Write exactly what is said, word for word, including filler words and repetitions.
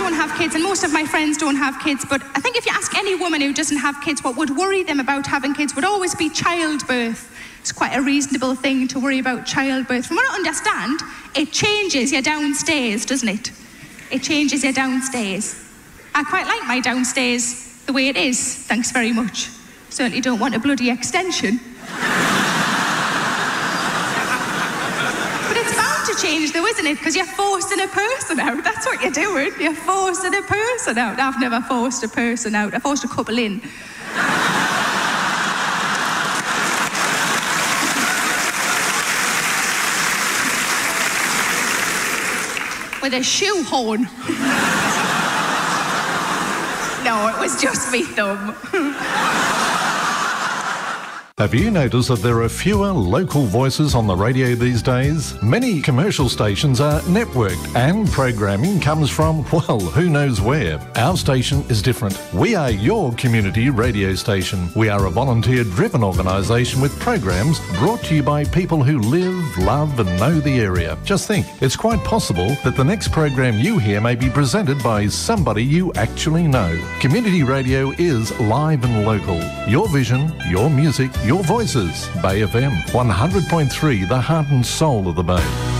don't have kids, and most of my friends don't have kids, but I think if you ask any woman who doesn't have kids what would worry them about having kids would always be childbirth. It's quite a reasonable thing to worry about childbirth. From what I understand, it changes you downstairs, doesn't it? It changes you downstairs. I quite like my downstairs the way it is, thanks very much. Certainly don't want a bloody extension. But it's bound to change though, isn't it? Because you're forcing a person out. That's what you're doing. You're forcing a person out. I've never forced a person out. I forced a couple in. With a shoehorn. No, it was just me thumb. Have you noticed that there are fewer local voices on the radio these days? Many commercial stations are networked and programming comes from, well, who knows where. Our station is different. We are your community radio station. We are a volunteer-driven organisation with programs brought to you by people who live, love and know the area. Just think, it's quite possible that the next program you hear may be presented by somebody you actually know. Community radio is live and local. Your vision, your music, your voices. Bay F M, one hundred point three, the heart and soul of the Bay.